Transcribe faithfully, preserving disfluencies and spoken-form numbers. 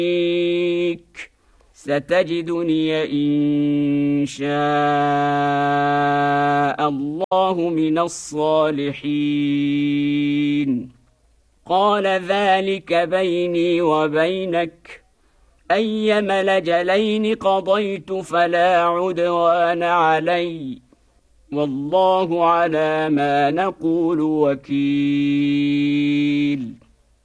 ستجدني إن شاء الله من الصالحين. قال ذلك بيني وبينك، أيما الأجلين قضيت فلا عدوان علي، والله على ما نقول وكيل.